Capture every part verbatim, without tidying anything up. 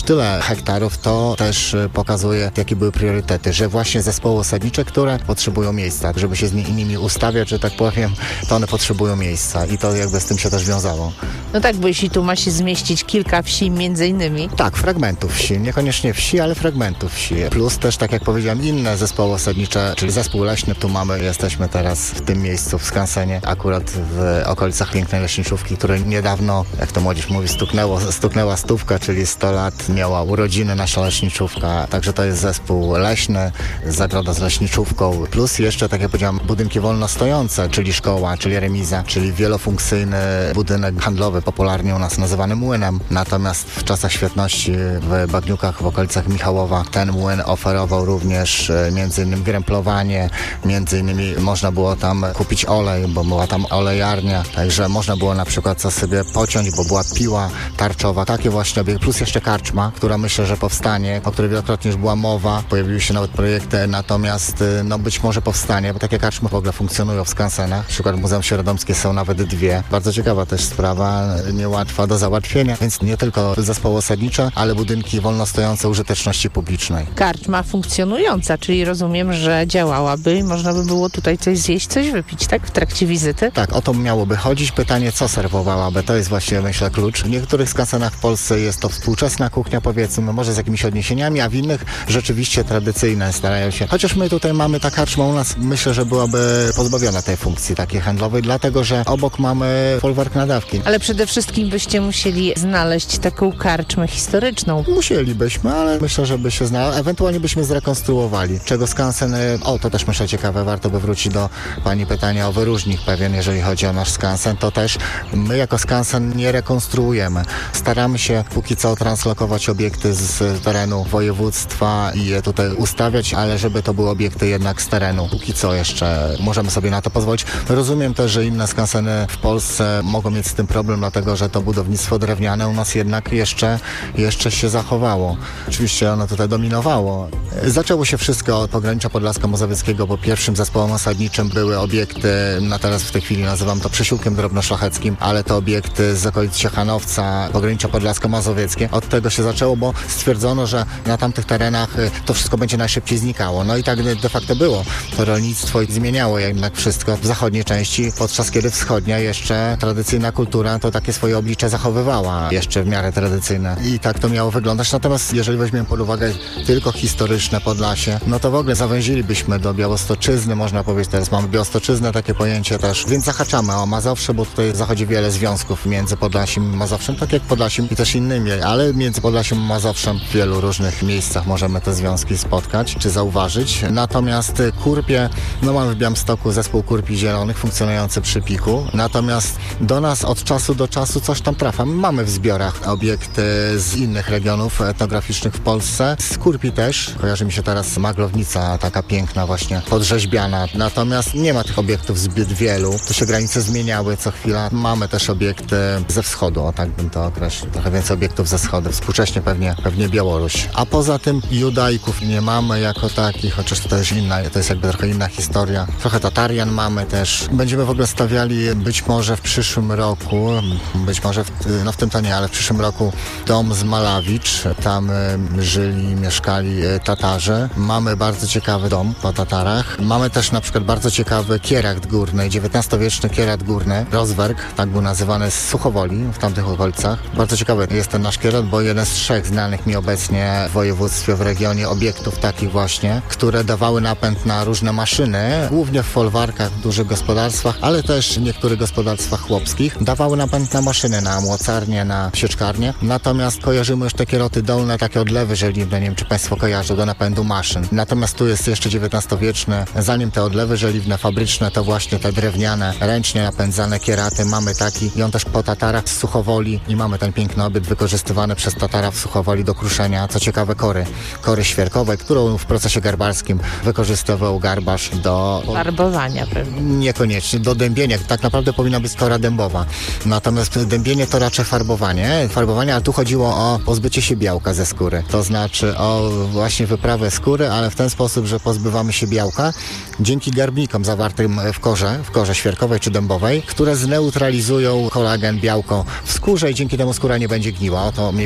Tyle hektarów to też pokazuje, jakie były priorytety, że właśnie zespoły osadnicze, które potrzebują miejsca, żeby się z nimi ustawiać, że tak powiem, to one potrzebują miejsca i to jakby z tym się też wiązało. No tak, bo jeśli tu ma się zmieścić kilka wsi między innymi. Tak, fragmentów wsi, niekoniecznie wsi, ale fragmentów wsi. Plus też, tak jak powiedziałem, inne zespoły osadnicze, czyli zespół leśny, tu mamy, jesteśmy teraz w tym miejscu, w skansenie, akurat w okolicach pięknej leśniczówki, której niedawno, jak to młodzież mówi, stuknęło, stuknęła stówka, czyli sto lat miała urodziny nasza leśniczówka. Także to jest zespół leśny, zagroda z leśniczówką, plus jeszcze, tak jak powiedziałem, budynki wolno stojące, czyli szkoła, czyli remiza, czyli wielofunkcyjny budynek handlowy, popularnie u nas nazywany młynem. Natomiast w czasach świetności w Bagniukach, w okolicach Michałowa, ten młyn oferował również między innymi gremplowanie, między innymi można było tam kupić olej, bo była tam olejarnia, także można było na przykład co sobie pociąć, bo była piła tarczowa, takie właśnie obiekty, plus jeszcze karczma, która myślę, że powstanie, o której wielokrotnie już była mowa, pojawiły się nawet projekty, natomiast no być może powstanie, bo takie karczmy w ogóle funkcjonują w skansenach, na przykład w Muzeum Śródomskie są nawet dwie. Bardzo ciekawa też sprawa, niełatwa do załatwienia, więc nie tylko zespoły osadnicze, ale budynki wolno stojące użyteczności publicznej. Karczma funkcjonująca, czyli rozumiem, że działałaby i można by było tutaj coś zjeść, coś wypić, tak? W trakcie wizyty? Tak, o to miałoby chodzić. Pytanie, co serwowałaby, to jest właśnie, myślę, klucz. W niektórych skansenach w Polsce jest to współczesna kuchnia, powiedzmy, może z jakimiś odniesieniami, a w innych rzeczywiście tradycyjne starają się. Chociaż my tutaj mamy, ta karczma u nas, myślę, że byłaby pozbawiona tej funkcji takiej handlowej, dlatego, że obok mamy folwark nadawki. Ale przede wszystkim byście musieli znaleźć taką karczmę historyczną. Musielibyśmy, ale myślę, że by się znało. Ewentualnie byśmy zrekonstruowali. Czego skansen, o to też myślę ciekawe, warto by wrócić do pani pytania o wyróżnik pewien, jeżeli chodzi o nasz skansen, to też my jako skansen nie rekonstruujemy. Staramy się póki co translokować obiekty z terenu województwa i je tutaj ustawiać, ale żeby to były obiekty jednak z terenu. Póki co jeszcze możemy sobie na to pozwolić. Rozumiem też, że inne skanseny w Polsce mogą mieć z tym problem, dlatego że to budownictwo drewniane u nas jednak jeszcze, jeszcze się zachowało. Oczywiście ono tutaj dominowało. Zaczęło się wszystko od pogranicza podlasko-mazowieckiego, bo pierwszym zespołem osadniczym były obiekty, no teraz w tej chwili nazywam to przesiłkiem drobnoszlacheckim, ale to obiekty z okolic Ciechanowca, pogranicza podlasko-mazowieckie. Od tego się zaczęło, bo stwierdzono, że na tamtych terenach to wszystko będzie najszybciej znikało. No i tak de facto było. To rolnictwo zmieniało jednak wszystko w zachodniej części, podczas kiedy wschodnia jeszcze tradycyjna kultura to takie swoje oblicze zachowywała, jeszcze w miarę tradycyjne. I tak to miało wyglądać. Natomiast jeżeli weźmiemy pod uwagę tylko historyczne Podlasie, no to w ogóle zawęzilibyśmy do Białostoczyzny, można powiedzieć, teraz mamy Białostoczyznę, takie pojęcie też, więc zahaczamy o Mazowsze, bo tutaj zachodzi wiele związków między Podlasiem i Mazowszem, tak jak Podlasiem i też innymi, ale między Podlasiem i Mazowszem w wielu różnych miejscach możemy te związki spotkać, czy zauważyć. Natomiast Kurpie, no mamy w Białymstoku zespół Kurpi Zielonych funkcjonujący przy Piku, natomiast do nas od czasu do czasu coś tam trafia. Mamy w zbiorach obiekty z innych regionów etnograficznych w Polsce, z Kurpi też, kojarzy mi się teraz Maglownica, taka piękna właśnie, podrzeźbiana, natomiast nie ma tych obiektów zbyt wielu, to się granice zmieniały co chwila. Mamy też obiekty ze wschodu, o tak bym to określił, trochę więcej obiektów ze wschodu, współcześnie pewnie, pewnie Białoruś. A poza tym Judajków nie mamy jako takich, chociaż to jest inna, to jest jakby trochę inna historia. Trochę Tatarian mamy też. Będziemy w ogóle stawiali być może w przyszłym roku, być może, w, no w tym to nie, ale w przyszłym roku dom z Malawicz. Tam y, żyli, mieszkali y, Tatarzy. Mamy bardzo ciekawy dom po Tatarach. Mamy też na przykład bardzo ciekawy kierat górny, dziewiętnastowieczny kierat górny, Rozwerk, tak był nazywany, z Suchowoli, w tamtych okolicach. Bardzo ciekawy jest ten nasz kierat, bo jeden z trzech znanych mi obecnie w województwie, w regionie obiektów takich właśnie, które dawały napęd na różne maszyny, głównie w folwarkach, w dużych gospodarstwach, ale też w niektórych gospodarstwach chłopskich, dawały napęd na maszyny, na młocarnie, na sieczkarnie. Natomiast kojarzymy już te kieroty dolne, takie odlewy żeliwne, nie wiem czy Państwo kojarzą, do napędu maszyn. Natomiast tu jest jeszcze dziewiętnastowieczny, zanim te odlewy żeliwne, fabryczne, to właśnie te drewniane, ręcznie napędzane kieraty. Mamy taki i on też po Tatarach z Suchowoli i mamy ten piękny obiekt wykorzystywany przez Tatara w Suchowoli do kruszenia, co ciekawe, kory, kory świerkowej, którą w procesie garbarskim wykorzystywał garbarz do... Farbowania pewnie. Niekoniecznie, do dębienia. Tak naprawdę powinna być kora dębowa. Natomiast dębienie to raczej farbowanie. Farbowanie, ale tu chodziło o pozbycie się białka ze skóry. To znaczy o właśnie wyprawę skóry, ale w ten sposób, że pozbywamy się białka dzięki garbnikom zawartym w korze, w korze świerkowej czy dębowej, które zneutralizują kolagen, białko w skórze i dzięki temu skóra nie będzie gniła. O to mniej więcej chodziło.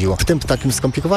chodziło. W tym takim skomplikowanym